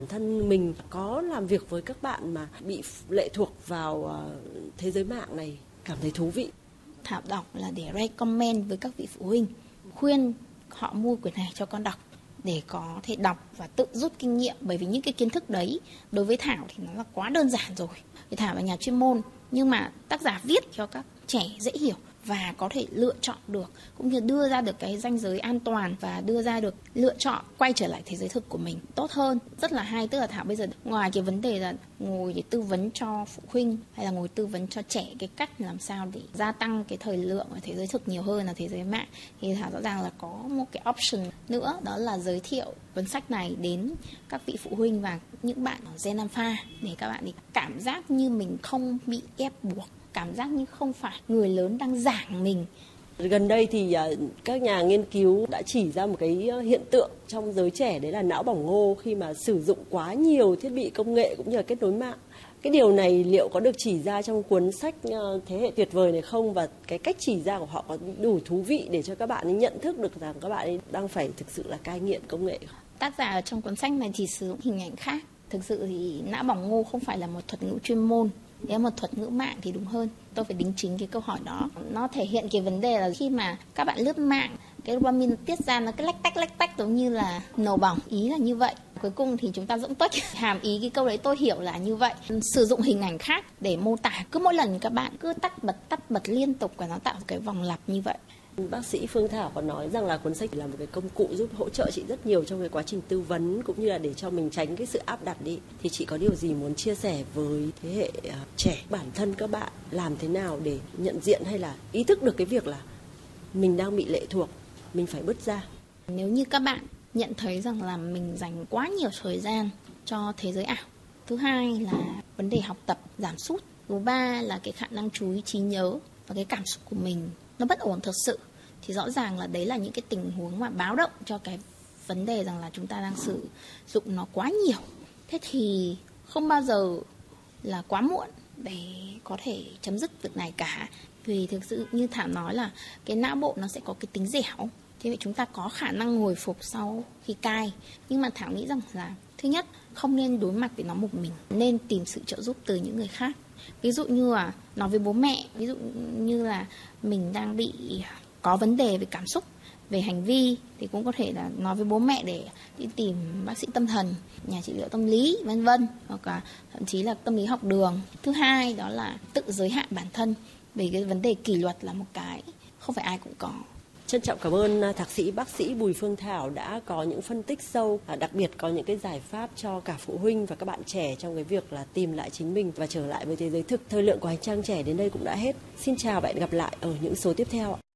Bản thân mình có làm việc với các bạn mà bị lệ thuộc vào thế giới mạng này, cảm thấy thú vị. Thảo đọc là để recommend với các vị phụ huynh, khuyên họ mua quyển này cho con đọc để có thể đọc và tự rút kinh nghiệm, bởi vì những cái kiến thức đấy đối với Thảo thì nó là quá đơn giản rồi. Thì Thảo là nhà chuyên môn, nhưng mà tác giả viết cho các trẻ dễ hiểu và có thể lựa chọn được, cũng như đưa ra được cái ranh giới an toàn và đưa ra được lựa chọn quay trở lại thế giới thực của mình tốt hơn. Rất là hay, tức là Thảo bây giờ ngoài cái vấn đề là ngồi để tư vấn cho phụ huynh hay là ngồi tư vấn cho trẻ cái cách làm sao để gia tăng cái thời lượng ở thế giới thực nhiều hơn là thế giới mạng, thì Thảo rõ ràng là có một cái option nữa, đó là giới thiệu cuốn sách này đến các vị phụ huynh và những bạn ở Gen Alpha để các bạn cảm giác như mình không bị ép buộc, cảm giác như không phải người lớn đang giảng mình. Gần đây thì các nhà nghiên cứu đã chỉ ra một cái hiện tượng trong giới trẻ, đấy là não bỏng ngô khi mà sử dụng quá nhiều thiết bị công nghệ cũng như là kết nối mạng. Cái điều này liệu có được chỉ ra trong cuốn sách Thế hệ tuyệt vời này không, và cái cách chỉ ra của họ có đủ thú vị để cho các bạn ấy nhận thức được rằng các bạn ấy đang phải thực sự là cai nghiện công nghệ không? Tác giả ở trong cuốn sách này chỉ sử dụng hình ảnh khác. Thực sự thì não bỏng ngô không phải là một thuật ngữ chuyên môn. Nếu một thuật ngữ mạng thì đúng hơn. Tôi phải đính chính cái câu hỏi đó. Nó thể hiện cái vấn đề là khi mà các bạn lướt mạng, cái dopamine tiết ra nó cứ lách tách giống như là nầu bỏng. Ý là như vậy. Cuối cùng thì chúng ta dẫm tuếch. Hàm ý cái câu đấy tôi hiểu là như vậy. Sử dụng hình ảnh khác để mô tả. Cứ mỗi lần các bạn cứ tắt bật liên tục và nó tạo một cái vòng lặp như vậy. Bác sĩ Phương Thảo có nói rằng là cuốn sách là một cái công cụ giúp hỗ trợ chị rất nhiều trong cái quá trình tư vấn cũng như là để cho mình tránh cái sự áp đặt đi. Thì chị có điều gì muốn chia sẻ với thế hệ trẻ, bản thân các bạn làm thế nào để nhận diện hay là ý thức được cái việc là mình đang bị lệ thuộc, mình phải bứt ra? Nếu như các bạn nhận thấy rằng là mình dành quá nhiều thời gian cho thế giới ảo. Thứ hai là vấn đề học tập giảm sút. Thứ ba là cái khả năng chú ý, trí nhớ và cái cảm xúc của mình nó bất ổn thật sự. Thì rõ ràng là đấy là những cái tình huống mà báo động cho cái vấn đề rằng là chúng ta đang sử dụng nó quá nhiều. Thế thì không bao giờ là quá muộn để có thể chấm dứt việc này cả. Vì thực sự như Thảo nói là cái não bộ nó sẽ có cái tính dẻo. Thế vậy chúng ta có khả năng hồi phục sau khi cai. Nhưng mà Thảo nghĩ rằng là thứ nhất, không nên đối mặt với nó một mình, nên tìm sự trợ giúp từ những người khác. Ví dụ như là nói với bố mẹ, ví dụ như là mình đang bị có vấn đề về cảm xúc, về hành vi thì cũng có thể là nói với bố mẹ để đi tìm bác sĩ tâm thần, nhà trị liệu tâm lý vân vân, hoặc là thậm chí là tâm lý học đường. Thứ hai đó là tự giới hạn bản thân, vì cái vấn đề kỷ luật là một cái không phải ai cũng có. Trân trọng cảm ơn Thạc sĩ bác sĩ Bùi Phương Thảo đã có những phân tích sâu, đặc biệt có những cái giải pháp cho cả phụ huynh và các bạn trẻ trong cái việc là tìm lại chính mình và trở lại với thế giới thực. Thời lượng của Hành trang trẻ đến đây cũng đã hết. Xin chào và hẹn gặp lại ở những số tiếp theo.